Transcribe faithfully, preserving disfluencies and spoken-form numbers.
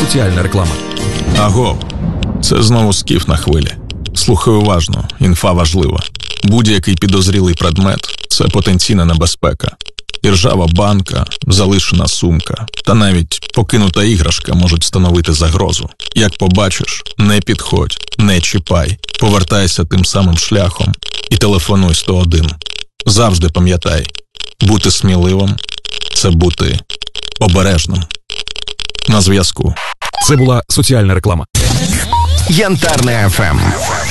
соціальна реклама. Агов, це знову Скіф на хвилі. Слухай уважно, інфа важлива. Будь-який підозрілий предмет – це потенційна небезпека. Іржава банка, залишена сумка та навіть покинута іграшка можуть становити загрозу. Як побачиш, не підходь, не чіпай, повертайся тим самим шляхом і телефонуй сто один. Завжди пам'ятай, бути сміливим – це бути обережним. На зв'язку. Це була соціальна реклама. Янтарне еф ем.